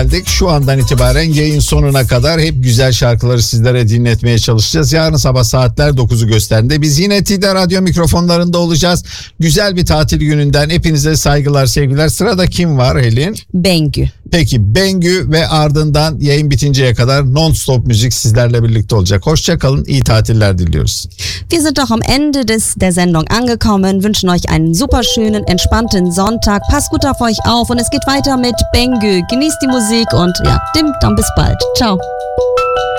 geldik. Şu andan itibaren yayın sonuna kadar hep güzel şarkıları sizlere dinletmeye çalışacağız. Yarın sabah saatler 9'u gösterdiğinde biz yine TİDA Radyo mikrofonlarında olacağız. Güzel bir tatil gününden hepinize saygılar, sevgiler. Sırada kim var Helin? Bengü. Peki Bengü ve ardından yayın bitinceye kadar non-stop müzik sizlerle birlikte olacak. Hoşça kalın, iyi tatiller diliyoruz. Wir sind doch am Ende der Sendung angekommen, wünschen euch einen super schönen, entspannten Sonntag. Passt gut auf euch auf und es geht weiter mit Bengü. Genießt die Musik und ja, dann bis bald. Ciao.